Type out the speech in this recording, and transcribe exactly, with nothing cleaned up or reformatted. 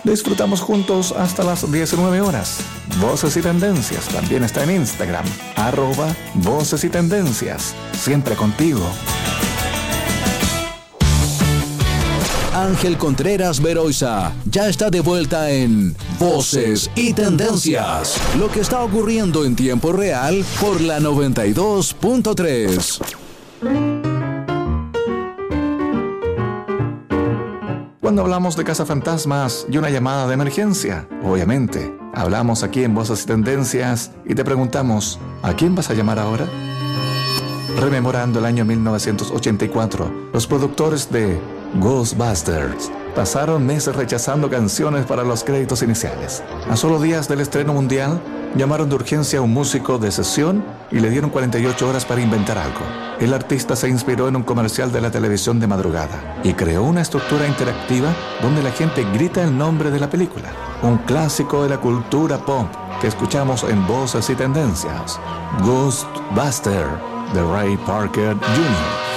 Disfrutamos juntos hasta las diecinueve horas. Voces y Tendencias también está en Instagram, arroba Voces y Tendencias. Siempre contigo. Ángel Contreras Beroiza ya está de vuelta en Voces y Tendencias. Lo que está ocurriendo en tiempo real por la noventa y dos punto tres. Cuando hablamos de cazafantasmas y una llamada de emergencia, obviamente, hablamos aquí en Voces y Tendencias y te preguntamos, ¿a quién vas a llamar ahora? Rememorando el año mil novecientos ochenta y cuatro, los productores de Ghostbusters pasaron meses rechazando canciones para los créditos iniciales. A solo días del estreno mundial, llamaron de urgencia a un músico de sesión y le dieron cuarenta y ocho horas para inventar algo. El artista se inspiró en un comercial de la televisión de madrugada y creó una estructura interactiva donde la gente grita el nombre de la película. Un clásico de la cultura pop que escuchamos en Voces y Tendencias. Ghostbuster, de Ray Parker junior